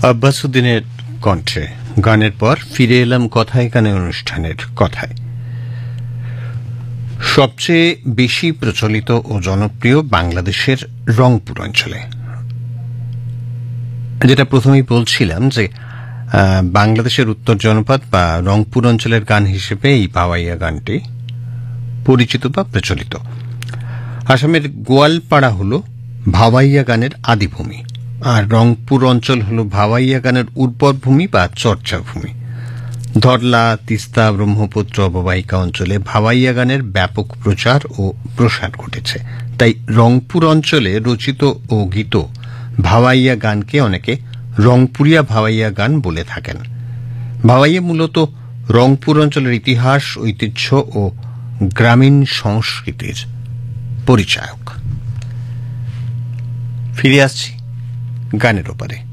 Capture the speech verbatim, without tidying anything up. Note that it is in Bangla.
আব্বাসউদ্দিনের কণ্ঠে গানের পর ফিরে এলাম কথায় কানে অনুষ্ঠানের কথায়। সবচেয়ে বেশি প্রচলিত ও জনপ্রিয় বাংলাদেশের রংপুর অঞ্চলে, যেটা প্রথমেই বলছিলাম যে বাংলাদেশের উত্তর জনপদ বা রংপুর অঞ্চলের গান হিসেবে এই ভাওয়াইয়া গানটি পরিচিত বা প্রচলিত। আসামের গোয়ালপাড়া হল ভাওয়াইয়া গানের আদিভূমি, আর রংপুর অঞ্চল হল ভাওয়াইয়া গানের উর্বর ভূমি বা চর্চাভূমি। ধরলা, তিস্তা, ব্রহ্মপুত্র অববাহিকা অঞ্চলে ভাওয়াইয়া গানের ব্যাপক প্রচার ও প্রসার ঘটেছে। তাই রংপুর অঞ্চলে রচিত ও গীত ভাওয়াইয়া গানকে অনেকে রংপুরিয়া ভাওয়াইয়া গান বলে থাকেন। ভাওয়াইয়া মূলত রংপুর অঞ্চলের ইতিহাস, ঐতিহ্য ও গ্রামীণ সংস্কৃতির পরিচায়ক। ফিরে আসছি গানের ওপারে।